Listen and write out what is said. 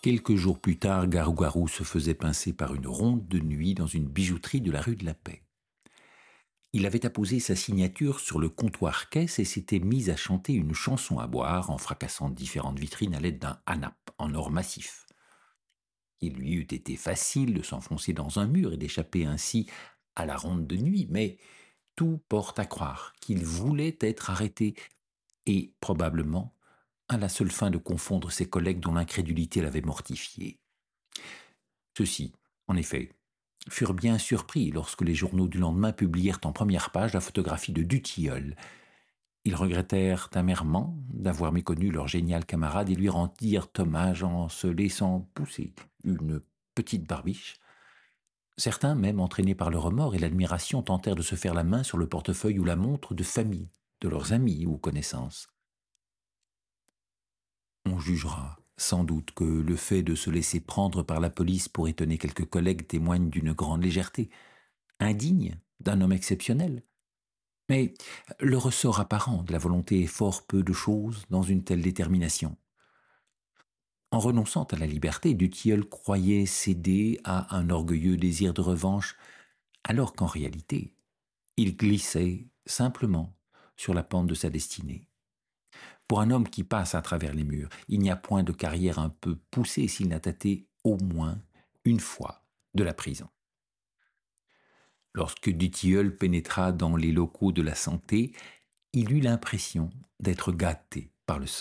Quelques jours plus tard, Garou-Garou se faisait pincer par une ronde de nuit dans une bijouterie de la rue de la Paix. Il avait apposé sa signature sur le comptoir caisse et s'était mis à chanter une chanson à boire en fracassant différentes vitrines à l'aide d'un hanap en or massif. Il lui eût été facile de s'enfoncer dans un mur et d'échapper ainsi à la ronde de nuit, mais tout porte à croire qu'il voulait être arrêté et, probablement, à la seule fin de confondre ses collègues dont l'incrédulité l'avait mortifié. Ceux-ci, en effet, furent bien surpris lorsque les journaux du lendemain publièrent en première page la photographie de Dutilleul. Ils regrettèrent amèrement d'avoir méconnu leur génial camarade et lui rendirent hommage en se laissant pousser une petite barbiche. Certains, même entraînés par le remords et l'admiration, tentèrent de se faire la main sur le portefeuille ou la montre de famille, de leurs amis ou connaissances. On jugera sans doute que le fait de se laisser prendre par la police pour étonner quelques collègues témoigne d'une grande légèreté, indigne d'un homme exceptionnel. Mais le ressort apparent de la volonté est fort peu de choses dans une telle détermination. En renonçant à la liberté, Dutilleul croyait céder à un orgueilleux désir de revanche, alors qu'en réalité, il glissait simplement sur la pente de sa destinée. Pour un homme qui passe à travers les murs, il n'y a point de carrière un peu poussée s'il n'a tâté au moins une fois de la prison. Lorsque Dutilleul pénétra dans les locaux de la santé, il eut l'impression d'être gâté par le